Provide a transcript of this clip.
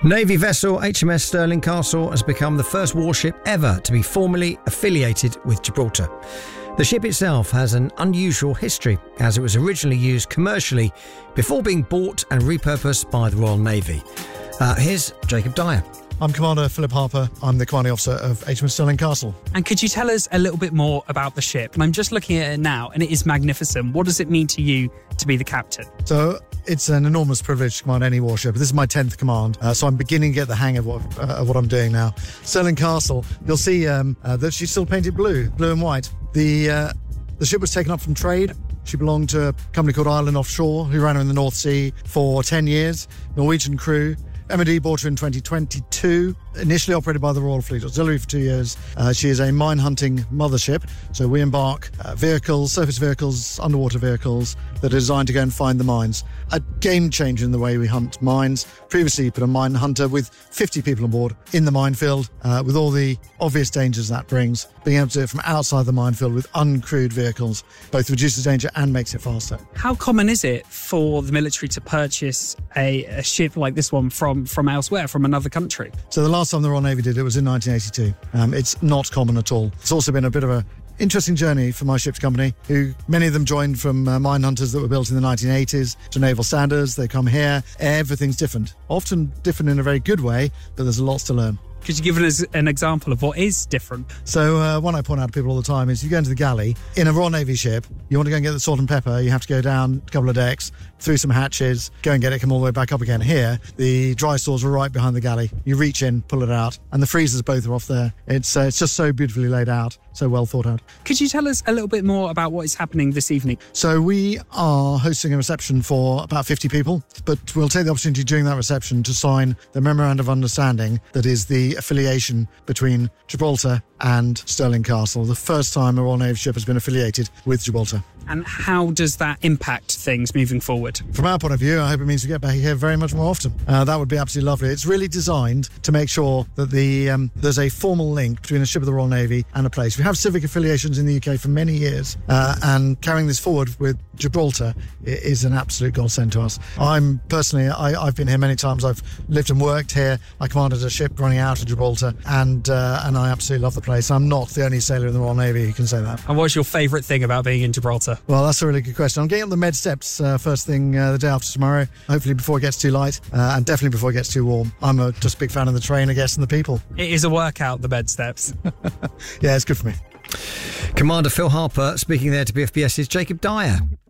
Navy vessel HMS Stirling Castle has become the first warship ever to be formally affiliated with Gibraltar. The ship itself has an unusual history, as it was originally used commercially before being bought and repurposed by the Royal Navy. Here's Jacob Dyer. I'm Commander Philip Harper. I'm the commanding officer of HMS Stirling Castle. And could you tell us a little bit more about the ship? I'm just looking at it now, and it is magnificent. What does it mean to you to be the captain? So it's an enormous privilege to command any warship. This is my 10th command, so I'm beginning to get the hang of what I'm doing now. Stirling Castle, you'll see that she's still painted blue and white. The ship was taken up from trade. She belonged to a company called Island Offshore, who ran her in the North Sea for 10 years. Norwegian crew. M&D bought her in 2022, initially operated by the Royal Fleet Auxiliary for 2 years. She is a mine hunting mothership, so we embark vehicles, surface vehicles, underwater vehicles that are designed to go and find the mines. A game changer in the way we hunt mines. Previously, you put a mine hunter with 50 people on board in the minefield, with all the obvious dangers that brings. Being able to do it from outside the minefield with uncrewed vehicles both reduces danger and makes it faster. How common is it for the military to purchase a ship like this one from elsewhere, from another country? So the last time the Royal Navy did it was in 1982. It's not common at all. It's also been a bit of a interesting journey for my ship's company, who many of them joined from mine hunters that were built in the 1980s to naval standards. They come here. Everything's different, often different in a very good way, but there's lots to learn. Could you give us an example of what is different? So one I point out to people all the time is you go into the galley in a Royal Navy ship, you want to go and get the salt and pepper, you have to go down a couple of decks, through some hatches, go and get it, come all the way back up again. Here, the dry stores are right behind the galley. You reach in, pull it out, and the freezers both are off there. It's just so beautifully laid out, so well thought out. Could you tell us a little bit more about what is happening this evening? So we are hosting a reception for about 50 people, but we'll take the opportunity during that reception to sign the Memorandum of Understanding that is the affiliation between Gibraltar and Stirling Castle, the first time a Royal Navy ship has been affiliated with Gibraltar. And how does that impact things moving forward? From our point of view, I hope it means we get back here very much more often. That would be absolutely lovely. It's really designed to make sure that there's a formal link between a ship of the Royal Navy and a place. We have civic affiliations in the UK for many years, and carrying this forward with Gibraltar is an absolute godsend to us. I'm personally, I've been here many times. I've lived and worked here. I commanded a ship running out of Gibraltar, and I absolutely love the place. I'm not the only sailor in the Royal Navy who can say that. And what's your favourite thing about being in Gibraltar? Well, that's a really good question. I'm getting up the med steps first thing the day after tomorrow, hopefully before it gets too light, and definitely before it gets too warm. I'm just a big fan of the train, I guess, and the people. It is a workout, the med steps. Yeah, it's good for me. Commander Phil Harper speaking there to BFBS's Jacob Dyer.